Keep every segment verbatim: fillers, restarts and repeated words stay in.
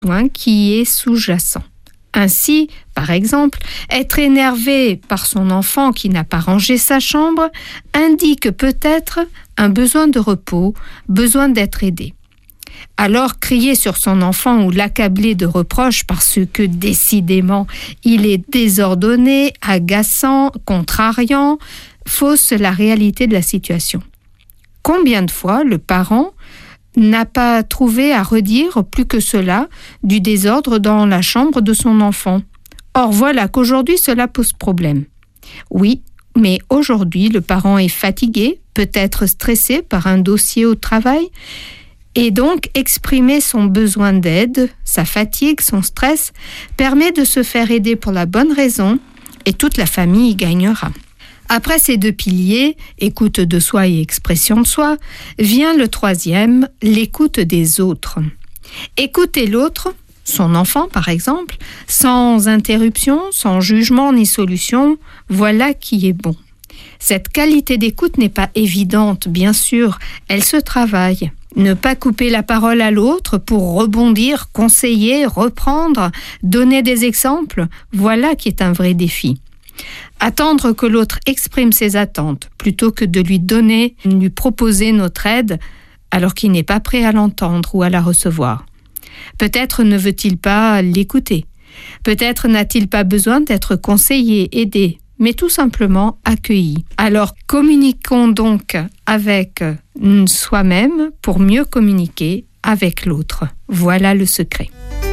besoin qui est sous-jacent. Ainsi, par exemple, être énervé par son enfant qui n'a pas rangé sa chambre indique peut-être un besoin de repos, besoin d'être aidé. Alors, crier sur son enfant ou l'accabler de reproches parce que décidément il est désordonné, agaçant, contrariant, fausse la réalité de la situation. Combien de fois le parent n'a pas trouvé à redire plus que cela du désordre dans la chambre de son enfant. Or voilà qu'aujourd'hui cela pose problème. Oui, mais aujourd'hui le parent est fatigué, peut-être stressé par un dossier au travail, et donc exprimer son besoin d'aide, sa fatigue, son stress, permet de se faire aider pour la bonne raison et toute la famille y gagnera. Après ces deux piliers, écoute de soi et expression de soi, vient le troisième, l'écoute des autres. Écouter l'autre, son enfant par exemple, sans interruption, sans jugement ni solution, voilà qui est bon. Cette qualité d'écoute n'est pas évidente, bien sûr, elle se travaille. Ne pas couper la parole à l'autre pour rebondir, conseiller, reprendre, donner des exemples, voilà qui est un vrai défi. Attendre que l'autre exprime ses attentes plutôt que de lui donner, lui proposer notre aide alors qu'il n'est pas prêt à l'entendre ou à la recevoir. Peut-être ne veut-il pas l'écouter. Peut-être n'a-t-il pas besoin d'être conseillé, aidé, mais tout simplement accueilli. Alors communiquons donc avec soi-même pour mieux communiquer avec l'autre. Voilà le secret.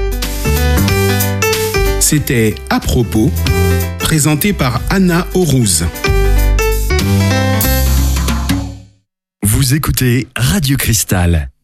C'était À propos, présenté par Anna Aurouz. Vous écoutez Radio Cristal.